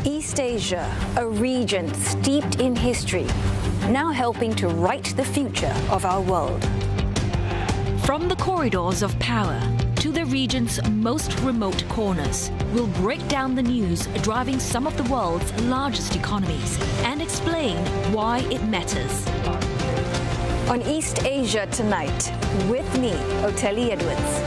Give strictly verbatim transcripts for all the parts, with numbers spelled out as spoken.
East Asia, a region steeped in history, now helping to write the future of our world. From the corridors of power to the region's most remote corners, we'll break down the news driving some of the world's largest economies and explain why it matters. On East Asia Tonight, with me, Oteli Edwards.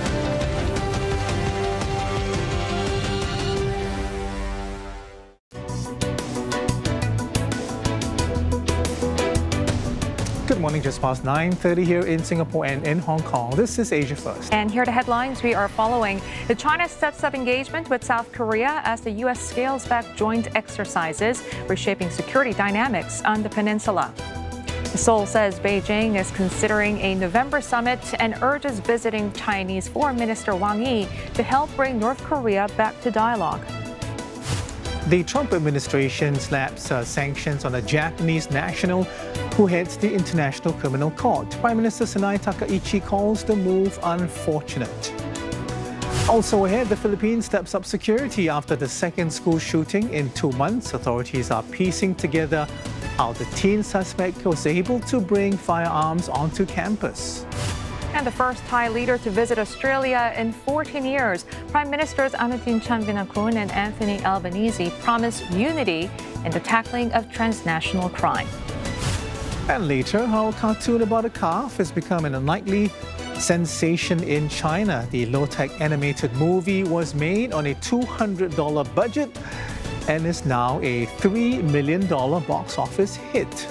Good morning, just past nine thirty here in Singapore and in Hong Kong. This is Asia First. And here are the headlines we are following. The China steps up engagement with South Korea as the U S scales back joint exercises, reshaping security dynamics on the peninsula. Seoul says Beijing is considering a November summit and urges visiting Chinese Foreign Minister Wang Yi to help bring North Korea back to dialogue. The Trump administration slaps uh, sanctions on a Japanese national who heads the International Criminal Court. Prime Minister Sanai Takaichi calls the move unfortunate. Also ahead, the Philippines steps up security after the second school shooting in two months. Authorities are piecing together how the teen suspect was able to bring firearms onto campus. And the first Thai leader to visit Australia in fourteen years, Prime Ministers Anutin Charnvirakul and Anthony Albanese promise unity in the tackling of transnational crime. And later, how a cartoon about a calf has become an unlikely sensation in China. The low-tech animated movie was made on a two hundred dollar budget and is now a three million dollar box office hit.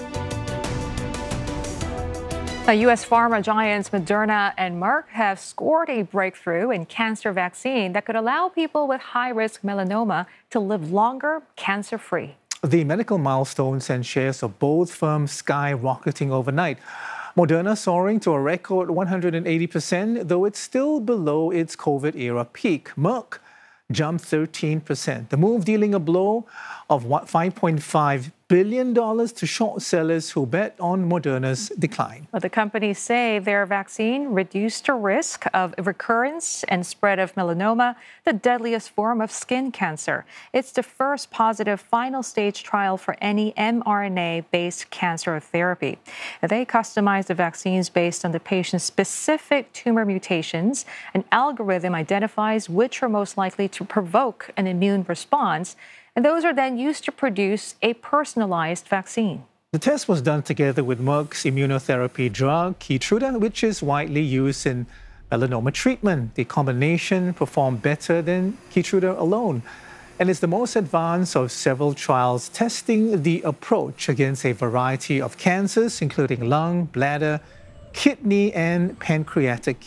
Now, U S pharma giants Moderna and Merck have scored a breakthrough in cancer vaccine that could allow people with high-risk melanoma to live longer cancer-free. The medical milestone sent shares of both firms skyrocketing overnight. Moderna soaring to a record one hundred eighty percent, though it's still below its COVID-era peak. Merck jumped thirteen percent. The move dealing a blow of five point five billion dollars to short sellers who bet on Moderna's decline. But the companies say their vaccine reduced the risk of recurrence and spread of melanoma, the deadliest form of skin cancer. It's the first positive final stage trial for any mRNA-based cancer therapy. They customize the vaccines based on the patient's specific tumor mutations. An algorithm identifies which are most likely to provoke an immune response, and those are then used to produce a personalized vaccine. The test was done together with Merck's immunotherapy drug, Keytruda, which is widely used in melanoma treatment. The combination performed better than Keytruda alone, and is the most advanced of several trials testing the approach against a variety of cancers, including lung, bladder, kidney, and pancreatic